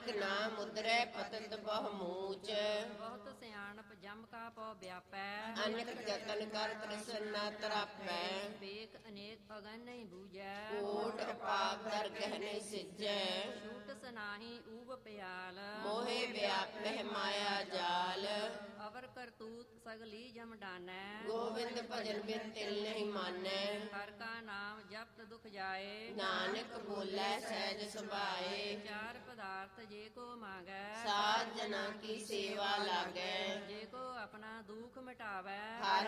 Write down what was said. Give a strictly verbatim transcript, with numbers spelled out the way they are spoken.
ਨਾਨਕ ਨਾਮ ਮੁਦਰੈ ਪਤਤ ਬਹੁ ਮੂਚ। ਬਹੁਤ ਸਿਆਣਪ ਜਮ ਕਾ ਪਉ ਵਿਆਪੈ। ਅਨਕ ਜਤਨ ਕਰ ਤ੍ਰਿਸ਼ਨ ਨ ਤਰਾਪੈ। ਵੇਖ ਅਨੇਕ ਅਗਨ ਨਹੀਂ ਬੂਝੈ। ਕੋਟ ਪਾਪ ਦਰ ਗਹਿਨੇ ਸਿਜੈ। ਛੂਟ ਸਨਾਹੀ ਊਬ ਪਿਆਲ। ਮੋਹਿ ਵਿਆਪਹਿ ਮਾਇਆ ਜਾਲ। ਅਵਰ ਕਰਤੂਤ ਸਗਲੀ ਜਮ ਡਾਨੈ। ਗੋਬਿੰਦ ਭਜਨ ਬਿਨ ਤਿਲ ਨਹੀਂ ਮਾਨੈ। ਹਰ ਕਾ ਨਾਮ ਜਪਤ ਦੁਖ ਜਾਏ। ਨਾਨਕ ਬੋਲੇ ਸਹਿਜ ਸੁਭਾਏ। ਚਾਰ ਪਦਾਰਥ ਜੇ ਕੋ ਮੰਗੈ। ਸਾਧ ਜਨਾਂ ਕੀ ਸੇਵਾ ਲਾਗੈ। ਜੇ ਕੋ ਆਪਣਾ ਦੁਖ ਮਿਟਾਵੈ। ਹਰ